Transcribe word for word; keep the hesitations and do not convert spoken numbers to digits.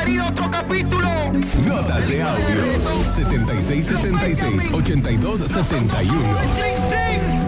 bienvenido a otro capítulo. Notas de audio setenta y seis setenta y seis ochenta y dos setenta y uno.